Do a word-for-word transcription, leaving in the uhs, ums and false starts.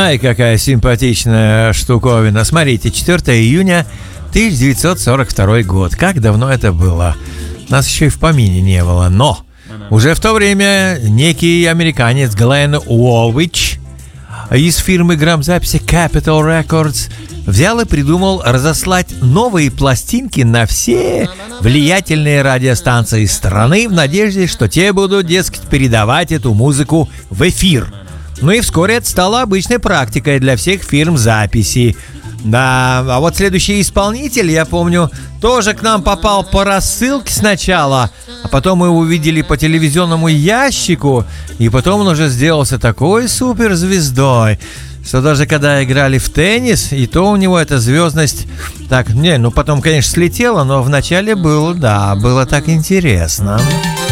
Ай, какая симпатичная штуковина. Смотрите, четвёртого июня тысяча девятьсот сорок второй год. Как давно это было? Нас еще и в помине не было. Но уже в то время некий американец Глен Уолвич из фирмы грамзаписи Capitol Records взял и придумал разослать новые пластинки на все влиятельные радиостанции страны в надежде, что те будут, дескать, передавать эту музыку в эфир. Ну и вскоре это стало обычной практикой для всех фирм записи. Да, а вот следующий исполнитель, я помню, тоже к нам попал по рассылке сначала, а потом мы его увидели по телевизионному ящику, и потом он уже сделался такой суперзвездой, что даже когда играли в теннис, и то у него эта звездность так, не, ну потом, конечно, слетела, но вначале было, да, было так интересно.